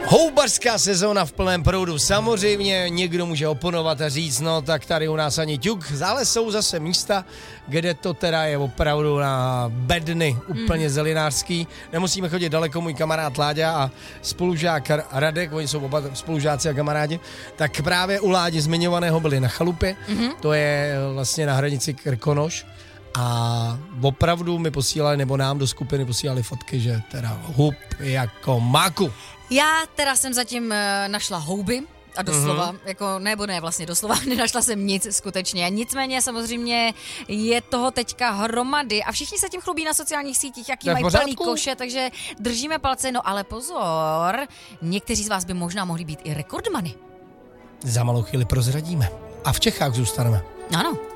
Houbařská sezóna v plném proudu. Samozřejmě někdo může oponovat a říct, no tak tady u nás ani ťuk, ale jsou zase místa, kde to teda je opravdu na bedny, úplně zelinářský. Nemusíme chodit daleko, můj kamarád Láďa a spolužák Radek, oni jsou oba spolužáci a kamarádi, tak právě u Ládi zmiňovaného byli na chalupě, to je vlastně na hranici Krkonoš. A opravdu mi posílali, nebo nám do skupiny posílali fotky, že teda hub jako máku. Já teda jsem zatím našla houby a doslova, jako nebo ne vlastně doslova, nenašla jsem nic skutečně. Nicméně samozřejmě je toho teďka hromady a všichni se tím chlubí na sociálních sítích, jaký mají plný koše, takže držíme palce, no ale pozor, někteří z vás by možná mohli být i rekordmany. Za malou chvíli prozradíme. A v Čechách zůstaneme. Ano.